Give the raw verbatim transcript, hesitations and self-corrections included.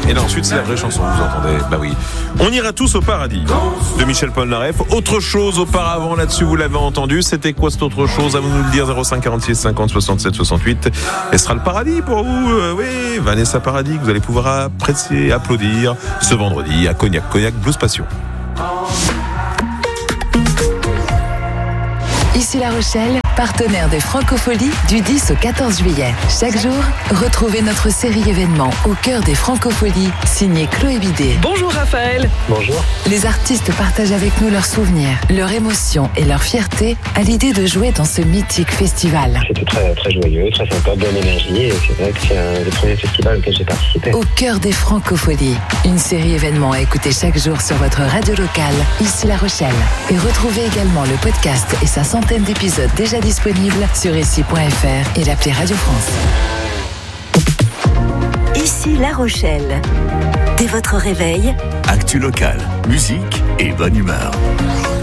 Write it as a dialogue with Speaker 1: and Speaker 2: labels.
Speaker 1: Et là ensuite c'est la vraie chanson, vous entendez? Bah oui. On ira tous au paradis de Michel Polnareff. Autre chose auparavant là-dessus, vous l'avez entendu. C'était quoi cette autre chose? À vous de nous le dire. Zéro cinq quarante-six cinquante soixante-sept soixante-huit. Et ce sera le paradis pour vous. Euh, oui, Vanessa Paradis, que vous allez pouvoir apprécier, applaudir ce vendredi à Cognac, Cognac Blues Passion.
Speaker 2: Ici La Rochelle, partenaire des Francopholies du dix au quatorze juillet. Chaque jour, retrouvez notre série événement au cœur des Francopholies, signée Chloé Bidet.
Speaker 3: Bonjour Raphaël.
Speaker 4: Bonjour.
Speaker 2: Les artistes partagent avec nous leurs souvenirs, leurs émotions et leur fierté à l'idée de jouer dans ce mythique festival.
Speaker 4: C'était très, très joyeux, très sympa, bonne énergie et c'est vrai que c'est un des premiers festivals auxquels j'ai participé.
Speaker 2: Au cœur des Francopholies, une série événement à écouter chaque jour sur votre radio locale, Ici La Rochelle. Et retrouvez également le podcast et sa centaine d'épisodes déjà disponibles sur ici point f r et l'appli Radio France.
Speaker 5: Ici La Rochelle. Dès votre réveil,
Speaker 6: actu local, musique et bonne humeur.